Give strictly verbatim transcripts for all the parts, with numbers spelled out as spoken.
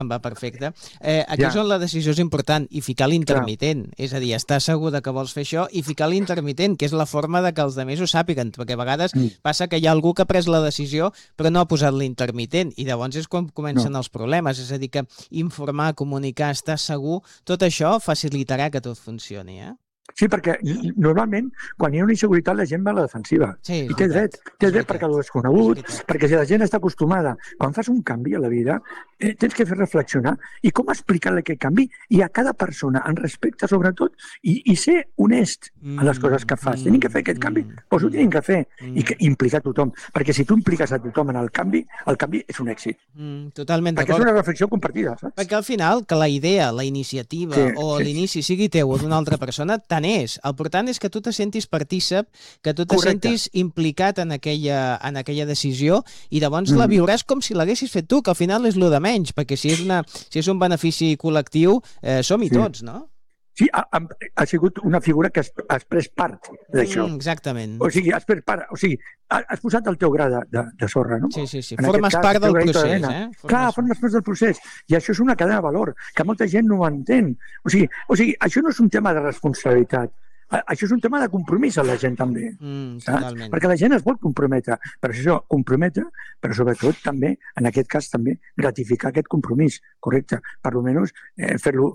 Em va perfecte. Eh, aquí Ja. és on la decisió és important, i ficar l'intermitent. És a dir, estar segur de que vols fer això i ficar l'intermitent, que és la forma de que els altres ho sàpiguen, perquè a vegades Mm. passa que hi ha algú que ha pres la decisió però no ha posat l'intermitent, i llavors és quan comencen No. els problemes. És a dir, que informar, comunicar, estar segur, tot això facilitarà que tot funcioni, eh? Sí, perquè n- normalment, quan hi ha una inseguretat, la gent va a la defensiva. Sí, és I té dret, veritat. té És dret veritat. perquè ho desconegut, És veritat. perquè si la gent està acostumada, quan fas un canvi a la vida, eh, tens que fer reflexionar i com explicar-li aquest canvi, i a cada persona, en respecte sobretot, i, i ser honest a les coses que fas. Mm, Tenim que fer aquest canvi, mm, doncs ho mm, tenim que fer, mm. i que implicar tothom, perquè si tu impliques a tothom en el canvi, el canvi és un èxit, Mm, totalment perquè és d'acord. una reflexió compartida, saps? Perquè al final, que la idea, la iniciativa Sí, o sí. l'inici sigui teu o d'una altra persona, tant és. El important és que tu te sentis partícip, que tu te Correcte. sentis implicat en aquella, en aquella decisió, i llavors Mm. la viuràs com si l'haguessis fet tu, que al final és lo de menys, perquè si és, una, si és un benefici col·lectiu, eh, som-hi Sí. tots, no? Sí, ha, ha, ha sigut una figura que has, has pres part d'això. Mm, exactament. O sigui, has pres part, o sigui, ha- has posat el teu gra de, de, de sorra, no? Sí, sí, sí. En Formes aquest cas, part el teu del granito de procés, arena. eh? Clar, formes part del procés. I això és una cadena de valor, que molta gent no ho entén. O sigui, o sigui, això no és un tema de responsabilitat. A- Això és un tema de compromís a la gent també. Mm, Saps? totalment. Perquè la gent es vol comprometre, però això, comprometre, però sobretot també, en aquest cas també, gratificar aquest compromís, correcte, per almenys eh, fer-lo,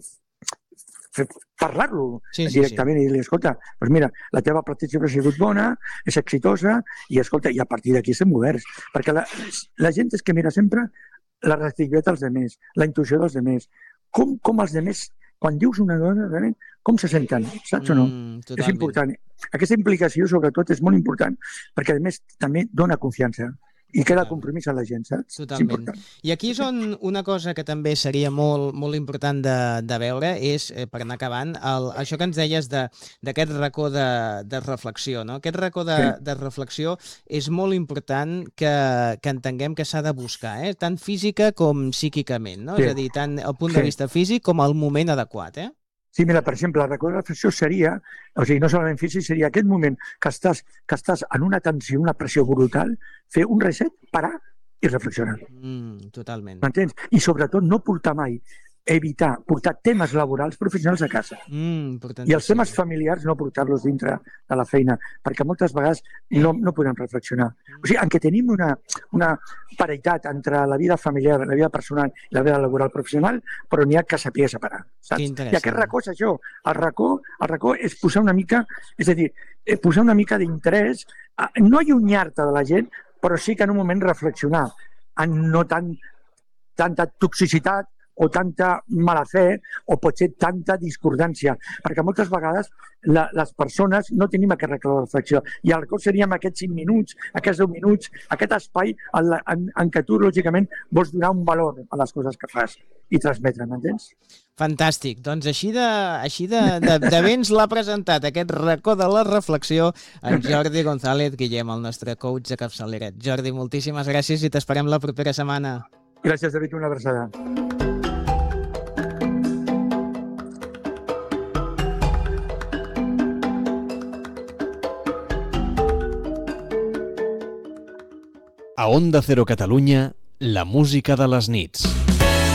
fer, parlar-lo Sí, sí, directament i dir-li, escolta, doncs mira, la teva participació ha sigut bona, és exitosa, i escolta, i a partir d'aquí estem oberts. Perquè la, la gent és que mira sempre la reactivitat dels demés, la intuïció dels demés, com, com els demés, quan dius una dona, realment, com se senten, saps o no? Mm, És totalment. important. Aquesta implicació, sobretot, és molt important, perquè, a més, també dona confiança i crea Totalment. compromís a la gent, saps? És Totalment. important. I aquí és on una cosa que també seria molt, molt important de, de veure és, eh, per anar acabant, el, això que ens deies de- d'aquest racó de, de reflexió. No? Aquest racó de, Sí. de reflexió és molt important que, que entenguem que s'ha de buscar, eh? Tant física com psíquicament. No? Sí. És a dir, tant el punt de Sí. vista físic com el moment adequat. Eh? Sí, mira, per exemple, la record de reflexió seria, o sigui, no solament físic, seria aquest moment que estàs, que estàs en una tensió, una pressió brutal, fer un reset, parar i reflexionar. Mm, totalment. M'entens? I sobretot no portar mai, evitar portar temes laborals professionals a casa. Mm, I els temes familiars no portar-los dintre de la feina, perquè moltes vegades no, no podem reflexionar. O sigui, en què tenim una, una paritat entre la vida familiar, la vida personal i la vida laboral professional, però n'hi ha que saber separar. Saps? Que I interessant. aquest racó és això. El racó, el racó és posar una mica, és a dir, eh, posar una mica d'interès, a- no allunyar-te de la gent, però sí que en un moment reflexionar en no tant, tanta toxicitat o tanta mala fe, o potser tanta discordància, perquè moltes vegades la, les persones no tenim aquest reclau de reflexió, i el record seríem aquests cinc minuts, aquests deu minuts, aquest espai en, la, en, en què tu, lògicament, vols donar un valor a les coses que fas i transmetre, m'entens? Fantàstic. Doncs així de, així de, de, de béns l'ha presentat aquest racó de la reflexió en Jordi González Guillem, el nostre coach de capçalera. Jordi, moltíssimes gràcies i t'esperem la propera setmana. Gràcies, David, una abraçada. A Onda Cero Catalunya, la música de les nits.